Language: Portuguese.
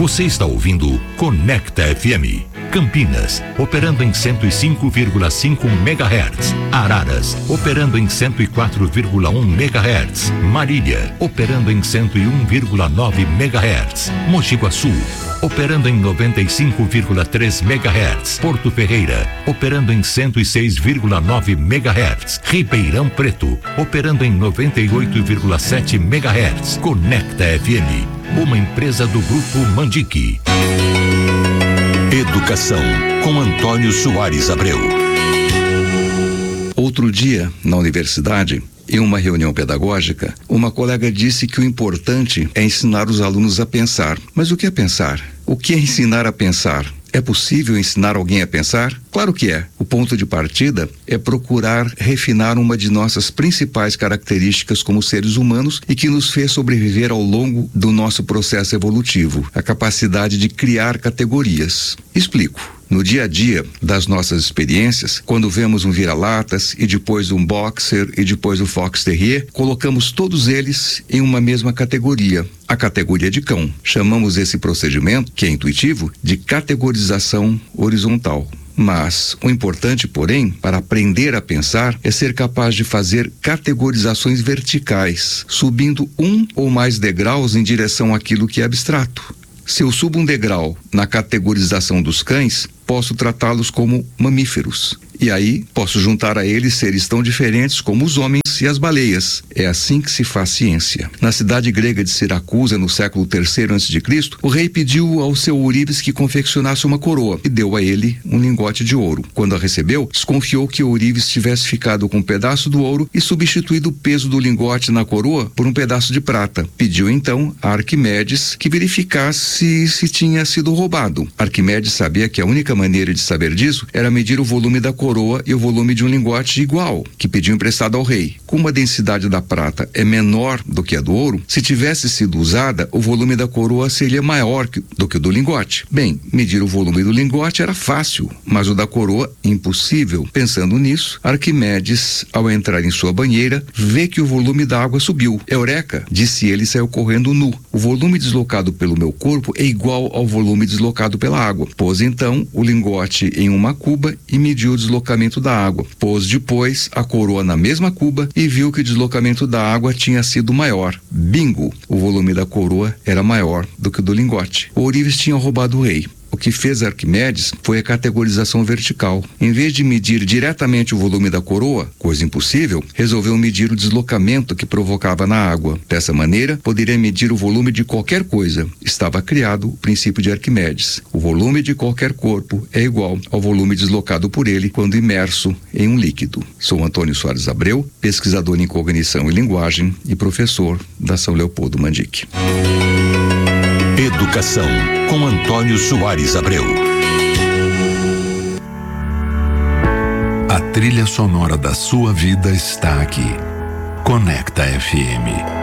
Você está ouvindo Conecta FM. Campinas, operando em 105,5 MHz. Araras, operando em 104,1 MHz. Marília, operando em 101,9 MHz. Mogi Guaçu, operando em 95,3 MHz. Porto Ferreira, operando em 106,9 MHz. Ribeirão Preto, operando em 98,7 MHz. Conecta FM, uma empresa do Grupo Mandique. Educação, com Antônio Soares Abreu. Outro dia, na universidade, em uma reunião pedagógica, uma colega disse que o importante é ensinar os alunos a pensar. Mas o que é pensar? O que é ensinar a pensar? É possível ensinar alguém a pensar? Claro que é. O ponto de partida é procurar refinar uma de nossas principais características como seres humanos e que nos fez sobreviver ao longo do nosso processo evolutivo, a capacidade de criar categorias. Explico. No dia a dia das nossas experiências, quando vemos um vira-latas e depois um boxer e depois um fox terrier, colocamos todos eles em uma mesma categoria, a categoria de cão. Chamamos esse procedimento, que é intuitivo, de categorização horizontal. Mas o importante, porém, para aprender a pensar é ser capaz de fazer categorizações verticais, subindo um ou mais degraus em direção àquilo que é abstrato. Se eu subo um degrau na categorização dos cães, posso tratá-los como mamíferos. E aí, posso juntar a eles seres tão diferentes como os homens e as baleias. É assim que se faz ciência. Na cidade grega de Siracusa, no século III a.C., o rei pediu ao seu ourives que confeccionasse uma coroa e deu a ele um lingote de ouro. Quando a recebeu, desconfiou que o ourives tivesse ficado com um pedaço do ouro e substituído o peso do lingote na coroa por um pedaço de prata. Pediu então a Arquimedes que verificasse se tinha sido roubado. Arquimedes sabia que a única maneira de saber disso era medir o volume da coroa e o volume de um lingote igual, que pediu emprestado ao rei. Como a densidade da prata é menor do que a do ouro, se tivesse sido usada, o volume da coroa seria maior do que o do lingote. Bem, medir o volume do lingote era fácil, mas o da coroa, impossível. Pensando nisso, Arquimedes, ao entrar em sua banheira, vê que o volume da água subiu. Eureka! Disse ele e saiu correndo nu. O volume deslocado pelo meu corpo é igual ao volume deslocado pela água. Pôs então o lingote em uma cuba e mediu o deslocamento da água. Pôs depois a coroa na mesma cuba e viu que o deslocamento da água tinha sido maior. Bingo! O volume da coroa era maior do que o do lingote. O ourives tinha roubado o rei. O que fez Arquimedes foi a categorização vertical. Em vez de medir diretamente o volume da coroa, coisa impossível, resolveu medir o deslocamento que provocava na água. Dessa maneira, poderia medir o volume de qualquer coisa. Estava criado o princípio de Arquimedes. O volume de qualquer corpo é igual ao volume deslocado por ele quando imerso em um líquido. Sou Antônio Soares Abreu, pesquisador em cognição e linguagem e professor da São Leopoldo Mandique. Educação, com Antônio Soares Abreu. A trilha sonora da sua vida está aqui. Conecta FM.